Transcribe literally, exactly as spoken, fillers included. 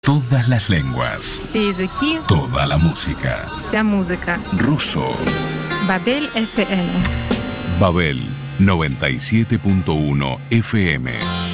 Todas las lenguas. Все языки. Toda la música. Вся музыка. Ruso. Babel эф эм. Babel noventa y siete punto uno F M.